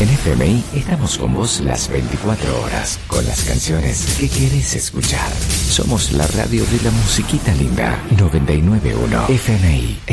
En FMI estamos con vos las 24 horas, con las canciones que querés escuchar. Somos la radio de la musiquita linda. 99.1 FMI.